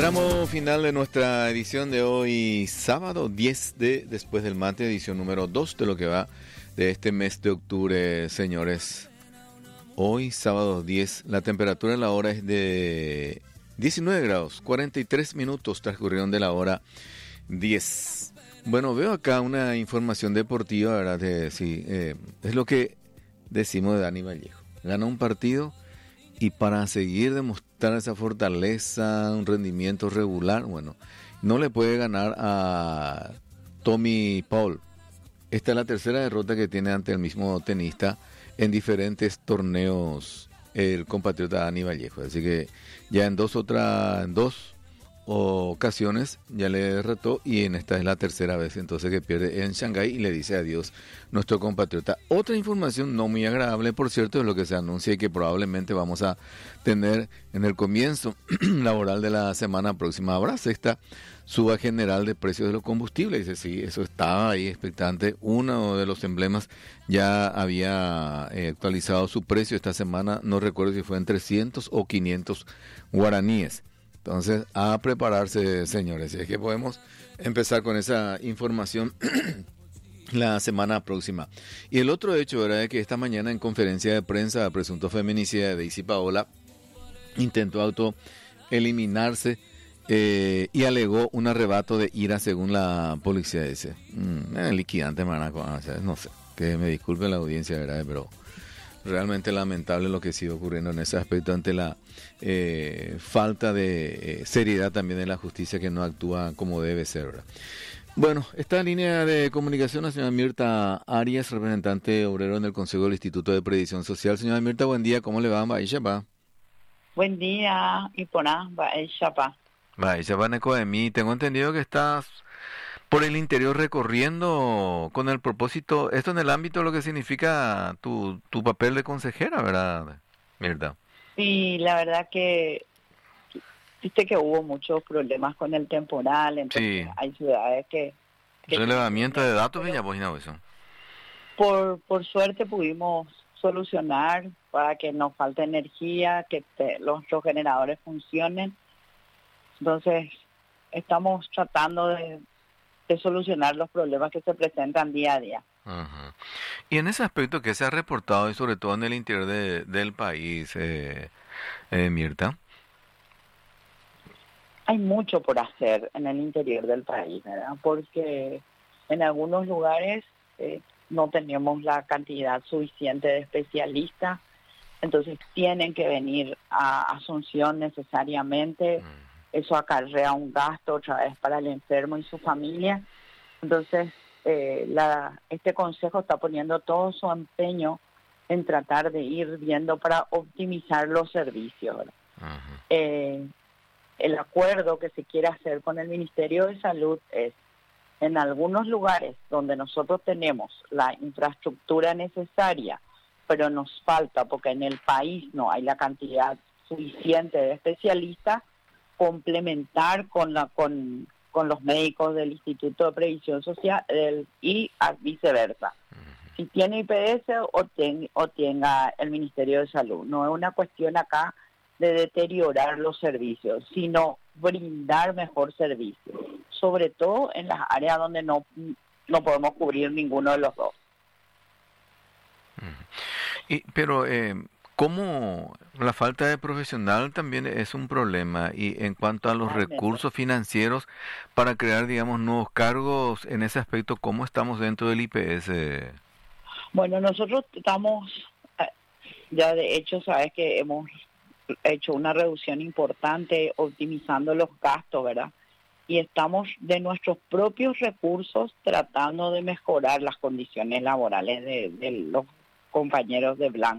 Tramo final de nuestra edición de hoy, sábado 10 de Después del Mate, edición número 2 de lo que va de este mes de octubre, señores. Hoy, sábado 10, la temperatura en la hora es de 19 grados, 43 minutos transcurrieron de la hora 10. Bueno, veo acá una información deportiva, ¿verdad? Es lo que decimos de Dani Vallejo. Gana un partido y para seguir demostrar esa fortaleza, un rendimiento regular, bueno, no le puede ganar a Tommy Paul. Esta es la tercera derrota que tiene ante el mismo tenista en diferentes torneos el compatriota Dani Vallejo. Así que ya en dos ocasiones ya le derrotó y en esta es la tercera vez entonces que pierde en Shanghái y le dice adiós nuestro compatriota. Otra información no muy agradable, por cierto, es lo que se anuncia y que probablemente vamos a tener en el comienzo laboral de la semana próxima. Habrá sexta suba general de precios de los combustibles. Dice, sí, eso estaba ahí expectante. Uno de los emblemas ya había actualizado su precio esta semana, no recuerdo si fue en 300 o 500 guaraníes. Entonces, a prepararse, señores. Es que podemos empezar con esa información la semana próxima. Y el otro hecho era que esta mañana en conferencia de prensa, presunto feminicida de Daisy Paola intentó autoeliminarse y alegó un arrebato de ira según la policía. Dice, liquidante, no sé, que me disculpe la audiencia, ¿verdad? Pero realmente lamentable lo que sigue ocurriendo en ese aspecto ante la falta de seriedad también de la justicia que no actúa como debe ser, ¿verdad? Bueno, esta línea de comunicación, la señora Mirta Arias, representante obrero en el Consejo del Instituto de Previsión Social. Señora Mirta, buen día, ¿cómo le va? Baishapa. Buen día, Iponá, Baishapa. Baishapa, Neco de mí, tengo entendido que estás por el interior recorriendo con el propósito, esto en el ámbito de lo que significa tu papel de consejera, ¿verdad, Mirta? Sí, la verdad que viste que hubo muchos problemas con el temporal, entonces Sí. hay ciudades que Relevamiento de datos, Villa, pues, eso. por suerte pudimos solucionar para que no falte energía, que los generadores funcionen. Entonces, estamos tratando de solucionar los problemas que se presentan día a día. Ajá. Y en ese aspecto que se ha reportado, y sobre todo en el interior del país, Mirta. Hay mucho por hacer en el interior del país, ¿verdad? Porque en algunos lugares no tenemos la cantidad suficiente de especialistas, entonces tienen que venir a Asunción necesariamente. Eso acarrea un gasto otra vez para el enfermo y su familia. Entonces, este consejo está poniendo todo su empeño en tratar de ir viendo para optimizar los servicios, ¿verdad? El acuerdo que se quiere hacer con el Ministerio de Salud es, en algunos lugares donde nosotros tenemos la infraestructura necesaria, pero nos falta porque en el país no hay la cantidad suficiente de especialistas, complementar con los médicos del Instituto de Previsión Social y viceversa. Si tiene IPS o tenga el Ministerio de Salud. No es una cuestión acá de deteriorar los servicios, sino brindar mejor servicio, sobre todo en las áreas donde no podemos cubrir ninguno de los dos. Pero ¿cómo la falta de profesional también es un problema? Y en cuanto a los recursos financieros para crear, digamos, nuevos cargos en ese aspecto, ¿cómo estamos dentro del IPS? Bueno, nosotros estamos, ya de hecho, sabes que hemos hecho una reducción importante optimizando los gastos, ¿verdad? Y estamos de nuestros propios recursos tratando de mejorar las condiciones laborales de los compañeros de Blanc.